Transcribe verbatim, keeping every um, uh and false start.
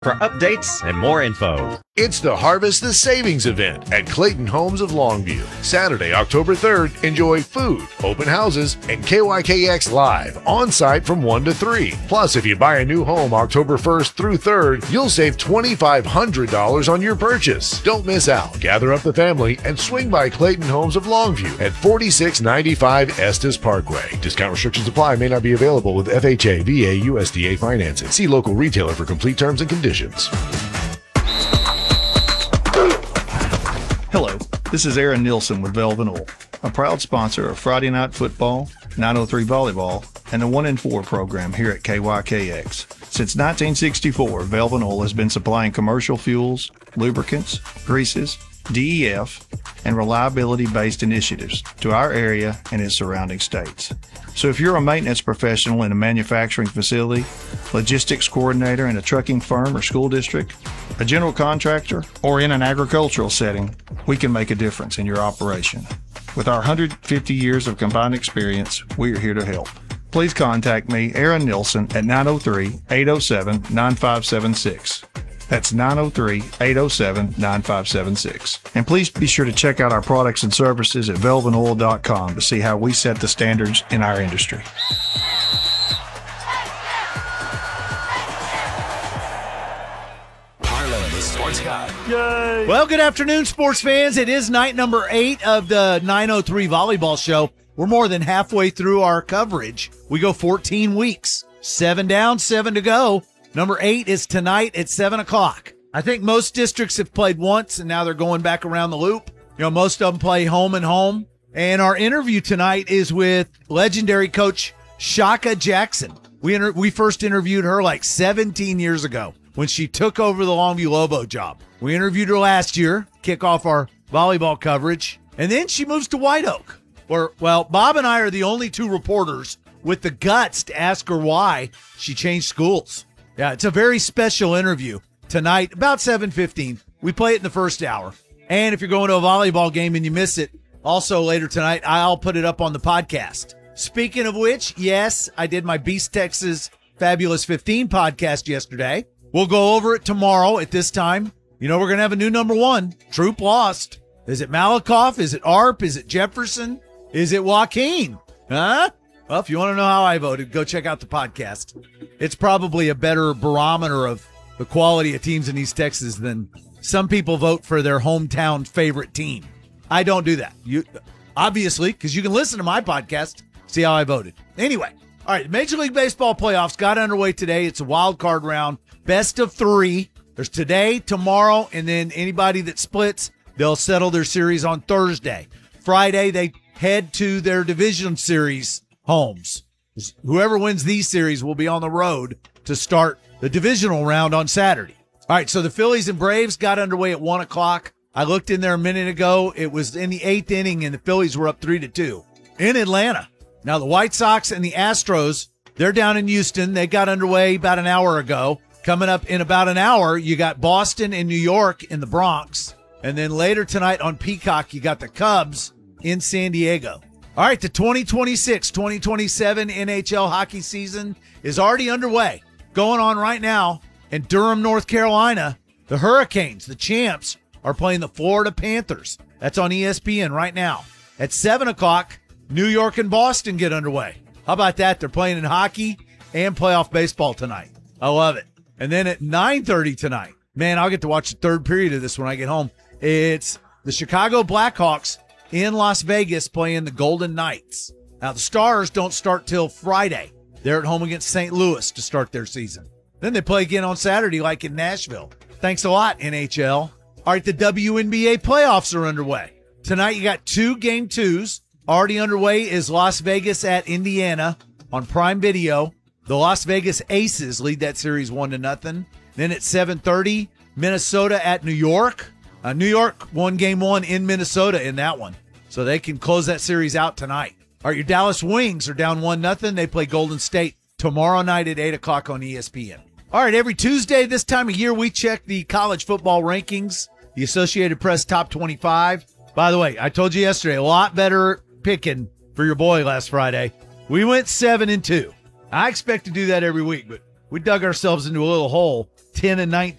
for updates and more info. It's the Harvest the Savings event at Clayton Homes of Longview. Saturday, October third, enjoy food, open houses, and K Y K X live on site from one to three. Plus, if you buy a new home October first through third, you'll save two thousand five hundred dollars on your purchase. Don't miss out. Gather up the family and swing by Clayton Homes of Longview at forty-six ninety-five Estes Parkway. Discount restrictions apply. May not be available with F H A, V A, U S D A financing. See local retailer for complete terms and conditions. Hello, this is Aaron Nilsson with Velvet Oil, a proud sponsor of Friday Night Football, nine oh three Volleyball, and the one in four program here at K Y K X. Since nineteen sixty-four, Velvet Oil has been supplying commercial fuels, lubricants, greases, D E F, and reliability-based initiatives to our area and its surrounding states. So if you're a maintenance professional in a manufacturing facility, logistics coordinator in a trucking firm or school district, a general contractor, or in an agricultural setting, we can make a difference in your operation. With our one hundred fifty years of combined experience, we are here to help. Please contact me, Aaron Nilsson, at nine oh three, eight oh seven, nine five seven six. That's nine oh three, eight oh seven, nine five seven six. And please be sure to check out our products and services at velvet oil dot com to see how we set the standards in our industry. Harlan, the sports guy. Yay! Well, good afternoon, sports fans. It is night number eight of the nine oh three Volleyball Show. We're more than halfway through our coverage. We go fourteen weeks. Seven down, seven to go. Number eight is tonight at seven o'clock. I think most districts have played once, and now they're going back around the loop. You know, most of them play home and home. And our interview tonight is with legendary coach Shaka Jackson. We inter- we first interviewed her like seventeen years ago when she took over the Longview Lobo job. We interviewed her last year, kick off our volleyball coverage, and then she moves to White Oak. Where, well, Bob and I are the only two reporters with the guts to ask her why she changed schools. Yeah, it's a very special interview tonight, about seven fifteen. We play it in the first hour. And if you're going to a volleyball game and you miss it, also later tonight, I'll put it up on the podcast. Speaking of which, yes, I did my Beast Texas Fabulous fifteen podcast yesterday. We'll go over it tomorrow at this time. You know, we're going to have a new number one. Troop lost. Is it Malakoff? Is it Arp? Is it Jefferson? Is it Joaquin? Huh? Well, if you want to know how I voted, go check out the podcast. It's probably a better barometer of the quality of teams in East Texas than some people vote for their hometown favorite team. I don't do that. You obviously, because you can listen to my podcast, see how I voted. Anyway, all right, Major League Baseball playoffs got underway today. It's a wild card round, best of three. There's today, tomorrow, and then anybody that splits, they'll settle their series on Thursday. Friday, they head to their division series homes. Whoever wins these series will be on the road to start the divisional round on Saturday. All right, so the Phillies and Braves got underway at one o'clock. I looked in there a minute ago. It was in the eighth inning, and the Phillies were up three to two in Atlanta. Now, the White Sox and the Astros, they're down in Houston. They got underway about an hour ago. Coming up in about an hour, you got Boston and New York in the Bronx. And then later tonight on Peacock, you got the Cubs in San Diego. All right, the twenty twenty-six twenty twenty-seven N H L hockey season is already underway, going on right now in Durham, North Carolina. The Hurricanes, the champs, are playing the Florida Panthers. That's on E S P N right now. At seven o'clock, New York and Boston get underway. How about that? They're playing in hockey and playoff baseball tonight. I love it. And then at nine thirty tonight, man, I'll get to watch the third period of this when I get home. It's the Chicago Blackhawks in Las Vegas playing the Golden Knights. Now, the Stars don't start till Friday. They're at home against Saint Louis to start their season. Then they play again on Saturday like in Nashville. Thanks a lot, N H L. All right, the W N B A playoffs are underway. Tonight you got two game twos. Already underway is Las Vegas at Indiana on Prime Video. The Las Vegas Aces lead that series one to nothing. Then at seven thirty, Minnesota at New York. Uh, New York won game one in Minnesota in that one, so they can close that series out tonight. All right, your Dallas Wings are down one nothing. They play Golden State tomorrow night at eight o'clock on E S P N. All right, every Tuesday this time of year, we check the college football rankings, the Associated Press Top twenty-five. By the way, I told you yesterday, a lot better picking for your boy last Friday. We went seven and two. I expect to do that every week, but we dug ourselves into a little hole ten and nineteen.